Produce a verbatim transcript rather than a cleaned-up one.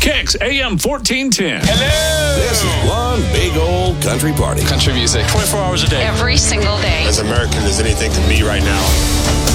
Kicks A M fourteen ten. Hello! This is one big old country party. Country music. twenty-four hours a day. Every single day. As American as anything can be right now.